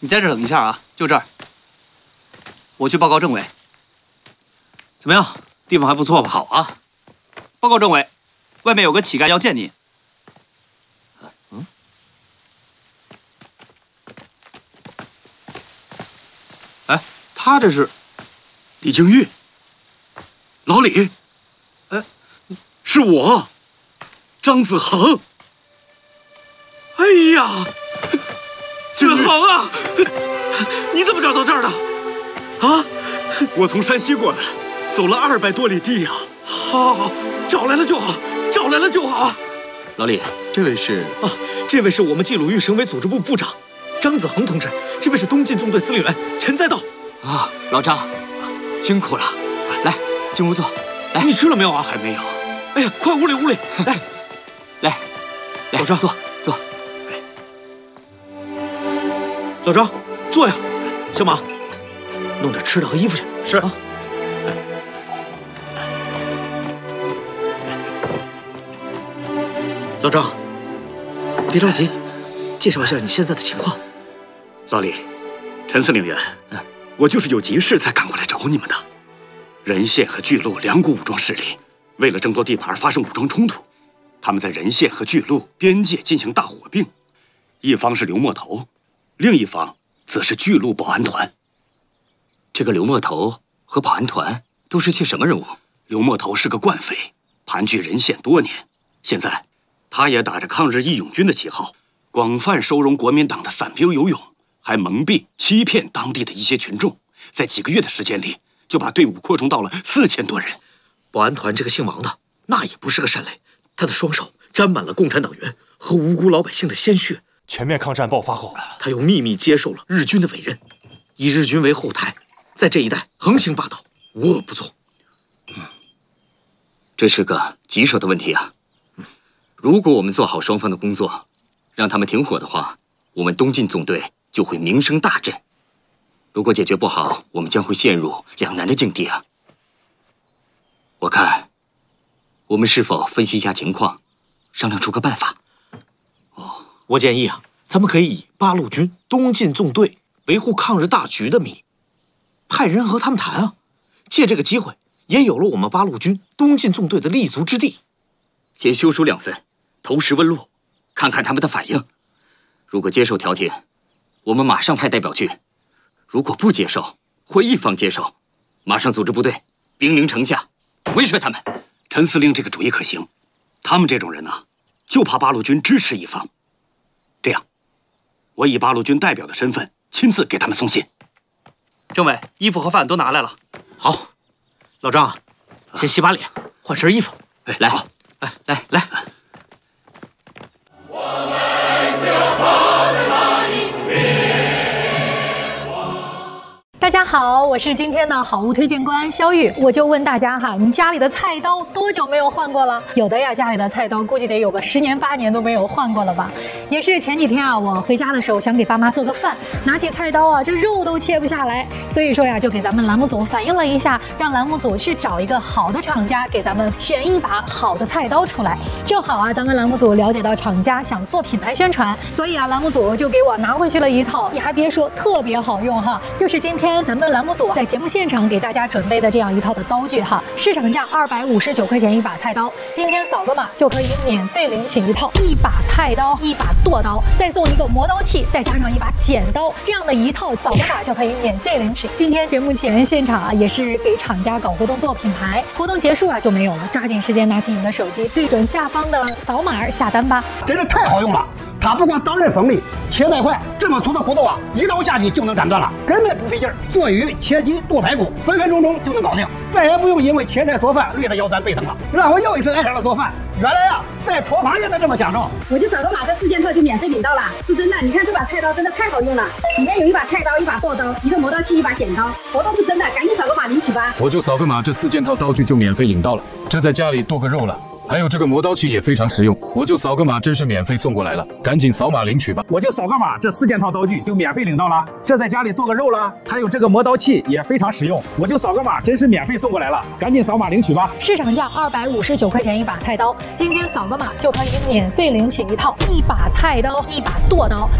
你在这等一下啊，就这儿。我去报告政委。怎么样，地方还不错吧？好啊。报告政委，外面有个乞丐要见你。 哎，他这是李靖玉，老李，哎，是我，张子恒。哎呀，子恒啊，你怎么找到这儿的？啊，我从山西过来，走了200多里地呀。好，找来了就好，找来了就好啊。 老李，这位是？ 啊，这位是我们冀鲁豫省委组织部部长张子恒同志，这位是东进纵队司令员陈再道。 啊，老张，辛苦了。来，进屋坐。来， 你吃了没有啊？还没有。哎呀，快屋里，来， 来， 老张坐。 老张，坐呀。小马，弄点吃的和衣服去。是啊。老张，别着急，介绍一下你现在的情况。老李，陈司令员，我就是有急事才赶过来找你们的。任县和巨鹿2股武装势力为了争夺地盘发生武装冲突，他们在任县和巨鹿边界进行大火并，一方是刘墨头，另一方则是巨鹿保安团。 这个刘墨头和保安团都是些什么人物？ 刘墨头是个惯匪，盘踞任县多年，现在他也打着抗日义勇军的旗号，广泛收容国民党的散兵游勇，还蒙蔽欺骗当地的一些群众，在几个月的时间里就把队伍扩充到了4000多人。保安团这个姓王的，那也不是个善类，他的双手沾满了共产党员和无辜老百姓的鲜血。 全面抗战爆发后， 他又秘密接受了日军的委任，以日军为后台，在这一带横行霸道，无恶不作。 这是个棘手的问题啊。如果我们做好双方的工作，让他们停火的话，我们东进纵队就会名声大振。如果解决不好，我们将会陷入两难的境地啊。我看，我们是否分析一下情况，商量出个办法？ 我建议啊，咱们可以以八路军东进纵队维护抗日大局的名义，派人和他们谈啊，借这个机会，也有了我们八路军东进纵队的立足之地。 先修书2份，投石问路，看看他们的反应。如果接受调停，我们马上派代表去；如果不接受，或一方接受，马上组织部队，兵临城下，威慑他们。 陈司令这个主意可行，他们这种人啊，就怕八路军支持一方。这样，我以八路军代表的身份，亲自给他们送信。 政委，衣服和饭都拿来了。 好，老张，先洗把脸，换身衣服。 哎，来， 好， 哎，来。 我们就跑在哪里？ 大家好，我是今天的好物推荐官肖玉。我就问大家哈，你家里的菜刀多久没有换过了？有的呀，家里的菜刀估计得有个10年8年都没有换过了吧。也是前几天啊，我回家的时候想给爸妈做个饭，拿起菜刀啊，这肉都切不下来，所以说呀，就给咱们栏目组反映了一下，让栏目组去找一个好的厂家，给咱们选一把好的菜刀出来。正好啊，咱们栏目组了解到厂家想做品牌宣传，所以啊，栏目组就给我拿回去了一套，你还别说，特别好用哈，就是今天咱们栏目组在节目现场给大家准备的这样一套的刀具哈，市场价259块钱一把菜刀，今天扫个码就可以免费领取一套，1把菜刀，1把剁刀，再送一个磨刀器，再加上1把剪刀，这样的一套扫个码就可以免费领取。今天节目前现场啊，也是给厂家搞活动做品牌，活动结束啊就没有了，抓紧时间拿起你的手机，对准下方的扫码下单吧。 真是太好用了，它不光当刃锋利，切带快，这么粗的骨头啊，一刀下去就能斩断了，根本不费劲儿。做鱼、切鸡、剁排骨，分分钟钟就能搞定，再也不用因为切菜做饭累得腰酸背疼了，让我又一次爱上了做饭。原来啊，在厨房也能这么享受。 我就扫个码，这4件套就免费领到了，是真的。你看这把菜刀真的太好用了，里面有1把菜刀、1把剁刀、一个磨刀器、1把剪刀，活动是真的，赶紧扫个码领取吧。 我就扫个码，这4件套刀具就免费领到了，这在家里剁个肉了。还有这个磨刀器也非常实用，我就扫个码，真是免费送过来了，赶紧扫码领取吧。 我就扫个码，这4件套刀具就免费领到了，这在家里剁个肉了。还有这个磨刀器也非常实用，我就扫个码，真是免费送过来了，赶紧扫码领取吧。 市场价259块钱一把菜刀，今天扫个码就可以免费领取一套，1把菜刀，1把剁刀，